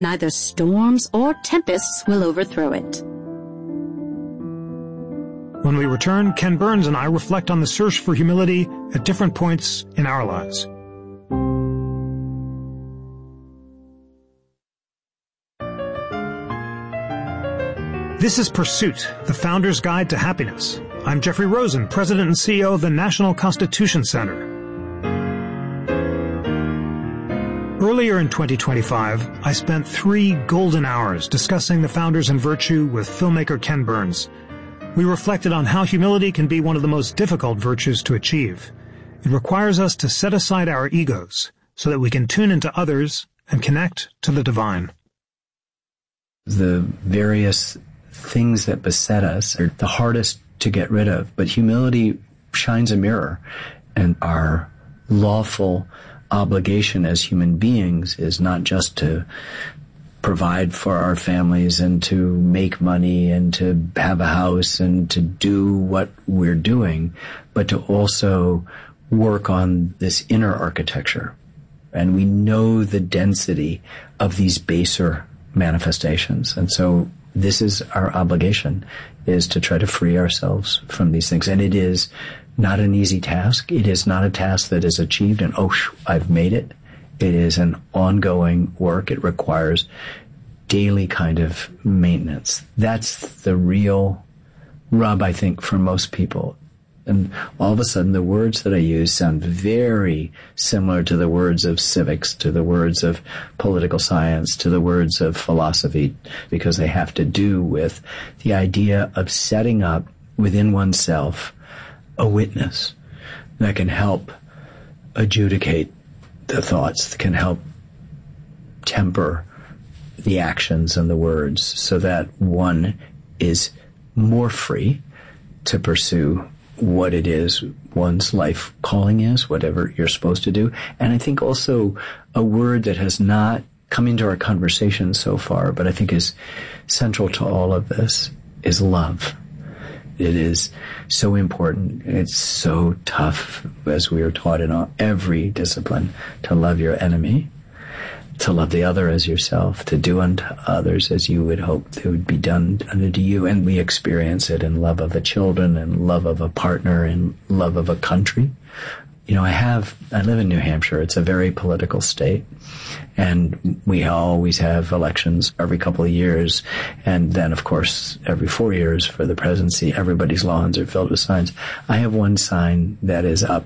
Neither storms or tempests will overthrow it. When we return, Ken Burns and I reflect on the search for humility at different points in our lives. This is Pursuit, the Founder's Guide to Happiness. I'm Jeffrey Rosen, President and CEO of the National Constitution Center. Earlier in 2025, I spent 3 golden hours discussing the founders and virtue with filmmaker Ken Burns. We reflected on how humility can be one of the most difficult virtues to achieve. It requires us to set aside our egos so that we can tune into others and connect to the divine. The various things that beset us are the hardest to get rid of, but humility shines a mirror, and our lawful obligation as human beings is not just to provide for our families and to make money and to have a house and to do what we're doing, but to also work on this inner architecture. And we know the density of these baser manifestations. And so this is our obligation, is to try to free ourselves from these things. And it is not an easy task. It is not a task that is achieved and, I've made it. It is an ongoing work. It requires daily kind of maintenance. That's the real rub, I think, for most people. And all of a sudden, the words that I use sound very similar to the words of civics, to the words of political science, to the words of philosophy, because they have to do with the idea of setting up within oneself a witness that can help adjudicate the thoughts, that can help temper the actions and the words, so that one is more free to pursue what it is one's life calling is, whatever you're supposed to do. And I think also a word that has not come into our conversation so far, but I think is central to all of this, is love. It is so important. It's so tough, as we are taught in every discipline, to love your enemy, to love the other as yourself, to do unto others as you would hope they would be done unto you. And we experience it in love of the children, and love of a partner, and love of a country. You know, I live in New Hampshire. It's a very political state, and we always have elections every couple of years, and then, of course, every 4 years for the presidency. Everybody's lawns are filled with signs. I have one sign that is up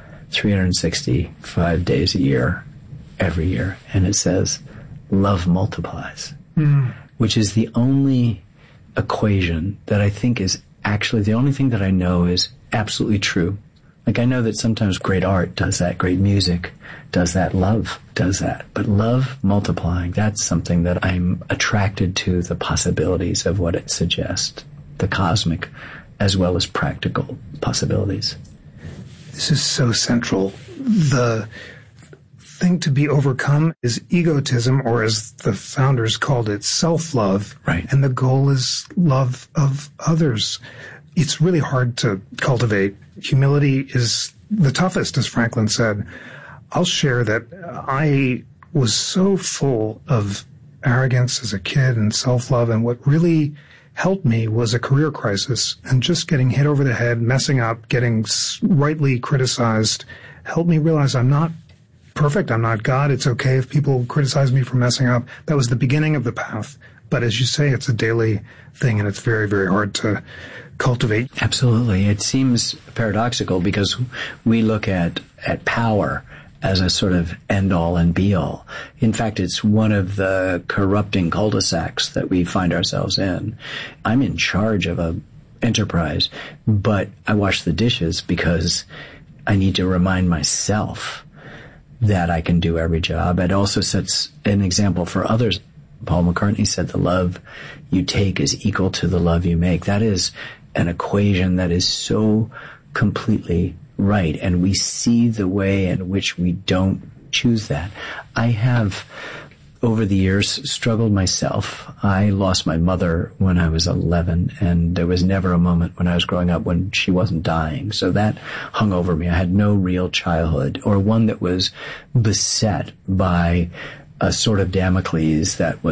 365 days a year, every year, and it says, "Love multiplies," which is the only equation that I think is actually the only thing that I know is absolutely true. Like, I know that sometimes great art does that, great music does that, love does that. But love multiplying, that's something that I'm attracted to, the possibilities of what it suggests, the cosmic as well as practical possibilities. This is so central. The thing to be overcome is egotism, or as the founders called it, self-love. Right. And the goal is love of others. It's really hard to cultivate. Humility is the toughest, as Franklin said. I'll share that I was so full of arrogance as a kid and self-love, and what really helped me was a career crisis, and just getting hit over the head, messing up, getting rightly criticized, helped me realize I'm not perfect. I'm not God. It's okay if people criticize me for messing up. That was the beginning of the path. But as you say, it's a daily thing, and it's very, very hard to cultivate. Absolutely. It seems paradoxical because we look at power as a sort of end-all and be-all. In fact, it's one of the corrupting cul-de-sacs that we find ourselves in. I'm in charge of an enterprise, but I wash the dishes because I need to remind myself that I can do every job. It also sets an example for others. Paul McCartney said the love you take is equal to the love you make. That is an equation that is so completely right, and we see the way in which we don't choose that. I have, over the years, struggled myself. I lost my mother when I was 11, and there was never a moment when I was growing up when she wasn't dying. So that hung over me. I had no real childhood, or one that was beset by a sword of Damocles that